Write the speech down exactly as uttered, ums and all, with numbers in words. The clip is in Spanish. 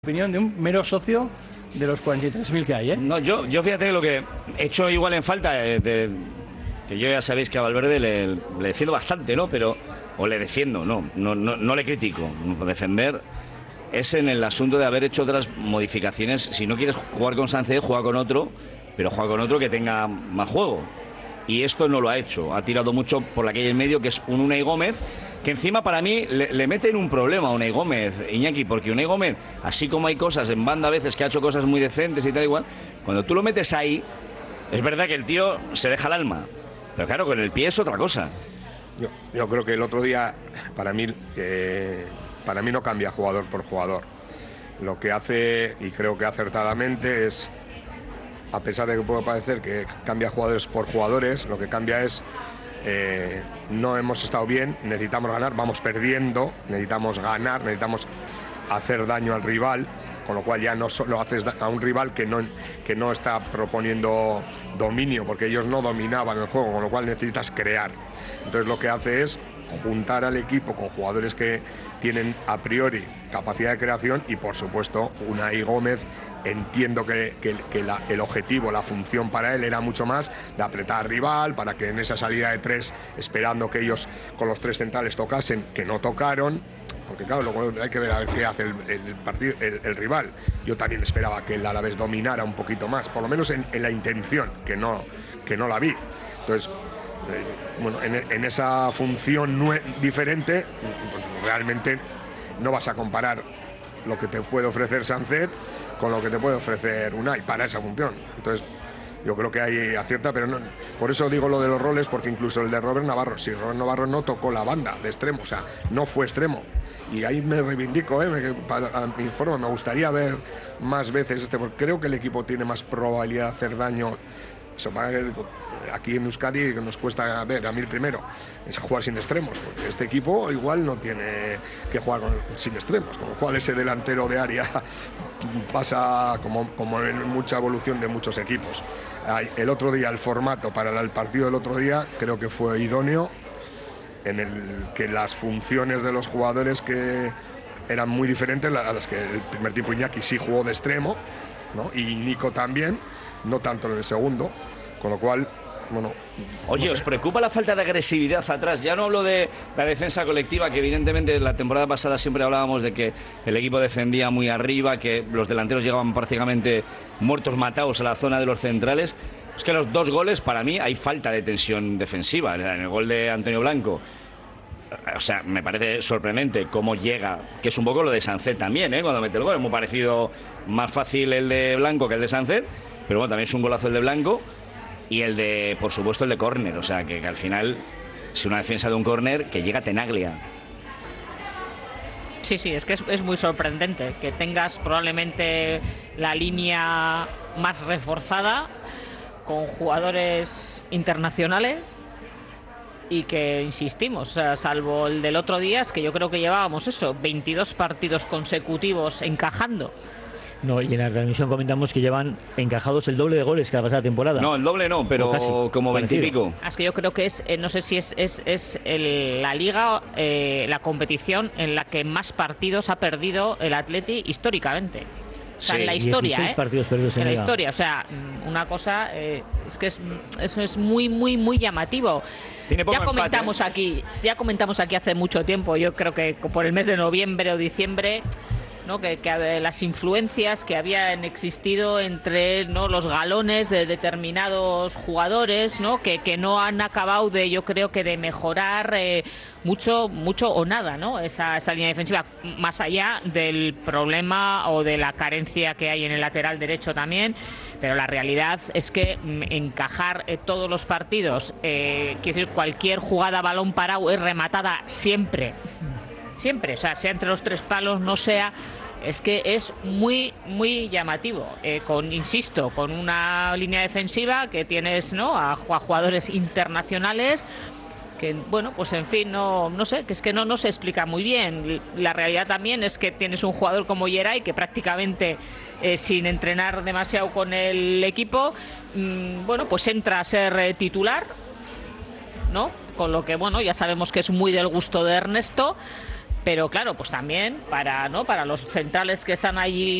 Opinión de un mero socio de los cuarenta y tres mil que hay, ¿eh? No, yo, yo fíjate lo que he hecho igual en falta, de, de, que yo ya sabéis que a Valverde le, le defiendo bastante, ¿no? Pero, o le defiendo, no, no, no, no le critico. Defender es en el asunto de haber hecho otras modificaciones. Si no quieres jugar con Sánchez, juega con otro, pero juega con otro que tenga más juego. Y esto no lo ha hecho, ha tirado mucho por la calle en medio, que es un Unai Gómez, que encima para mí le, le mete en un problema a Unai Gómez, Iñaki, porque Unai Gómez, así como hay cosas en banda a veces que ha hecho cosas muy decentes y tal igual, cuando tú lo metes ahí, es verdad que el tío se deja el alma, pero claro, con el pie es otra cosa. Yo, yo creo que el otro día, para mí, eh, para mí no cambia jugador por jugador. Lo que hace, y creo que acertadamente, es, a pesar de que pueda parecer que cambia jugadores por jugadores, lo que cambia es, eh, no hemos estado bien, necesitamos ganar, vamos perdiendo, necesitamos ganar, necesitamos hacer daño al rival, con lo cual ya no solo haces a un rival que no, que no está proponiendo dominio, porque ellos no dominaban el juego, con lo cual necesitas crear. Entonces lo que hace es juntar al equipo con jugadores que tienen a priori capacidad de creación y, por supuesto, Unai Gómez, entiendo que, que, que la, el objetivo, la función para él era mucho más de apretar al rival, para que en esa salida de tres, esperando que ellos con los tres centrales tocasen, que no tocaron, porque claro, luego hay que ver a ver qué hace el, el, partido, el, el rival. Yo también esperaba que el Alavés dominara un poquito más, por lo menos en, en la intención, que no, que no la vi. Entonces, eh, bueno, en, en esa función nue- diferente, pues realmente no vas a comparar lo que te puede ofrecer Sánchez con lo que te puede ofrecer Unai para esa función. Entonces, yo creo que hay acierta, pero no, por eso digo lo de los roles, porque incluso el de Robert Navarro, si Robert Navarro no tocó la banda de extremo, o sea, no fue extremo. Y ahí me reivindico, ¿eh? me, para, a mi informe, me gustaría ver más veces este, porque creo que el equipo tiene más probabilidad de hacer daño. Eso para el, aquí en Euskadi, que nos cuesta ver a mí el primero, es jugar sin extremos, porque este equipo igual no tiene que jugar con, sin extremos, con lo cual ese delantero de área pasa como, como en mucha evolución de muchos equipos. El otro día, el formato para el partido del otro día creo que fue idóneo, en el que las funciones de los jugadores que eran muy diferentes a las que el primer tiempo Iñaki sí jugó de extremo, ¿no? Y Nico también, no tanto en el segundo, con lo cual, bueno... Oye, no sé. ¿Os preocupa la falta de agresividad atrás? Ya no hablo de la defensa colectiva, que evidentemente la temporada pasada siempre hablábamos de que el equipo defendía muy arriba, que los delanteros llegaban prácticamente muertos, matados a la zona de los centrales. Es que los dos goles, para mí, hay falta de tensión defensiva. En el gol de Antonio Blanco, o sea, me parece sorprendente cómo llega, que es un poco lo de Sánchez también, ¿eh? Cuando mete el gol, es muy parecido, más fácil el de Blanco que el de Sánchez, pero bueno, también es un golazo el de Blanco, y el de, por supuesto, el de córner, o sea, que, que al final, si una defensa de un córner, que llega Tenaglia. Sí, sí, es que es, es muy sorprendente que tengas probablemente la línea más reforzada, con jugadores internacionales, y que insistimos, o sea, salvo el del otro día, es que yo creo que llevábamos eso, veintidós partidos consecutivos encajando. No, y en la transmisión comentamos que llevan encajados el doble de goles que la pasada temporada. No, el doble no, pero casi, como veintipico. Es que yo creo que es, eh, no sé si es, es, es el, la liga, eh, la competición en la que más partidos ha perdido el Atleti históricamente. O sea, sí, en la historia, ¿eh? partidos perdidos en, en la liga. historia, o sea, una cosa, eh, es que es, eso es muy, muy, muy llamativo. Ya comentamos empate, ¿eh? aquí, ya comentamos aquí hace mucho tiempo, yo creo que por el mes de noviembre o diciembre, ¿no? que, que las influencias que habían existido entre, ¿no? los galones de determinados jugadores, ¿no? Que, que no han acabado de, yo creo que de mejorar eh, mucho, mucho o nada, ¿no? Esa, esa línea defensiva, más allá del problema o de la carencia que hay en el lateral derecho también. Pero la realidad es que encajar eh, todos los partidos, eh, quiero decir, cualquier jugada a balón parado es rematada siempre. Siempre, o sea, sea entre los tres palos, no sea, es que es muy, muy llamativo. Eh, con, insisto, con una línea defensiva que tienes, ¿no? A, a jugadores internacionales que, bueno, pues en fin, no, no sé, que es que no, no se explica muy bien. La realidad también es que tienes un jugador como Yeray que prácticamente eh, sin entrenar demasiado con el equipo, mmm, bueno, pues entra a ser eh, titular, ¿no? Con lo que, bueno, ya sabemos que es muy del gusto de Ernesto. pero claro, pues también para, ¿no? Para los centrales que están allí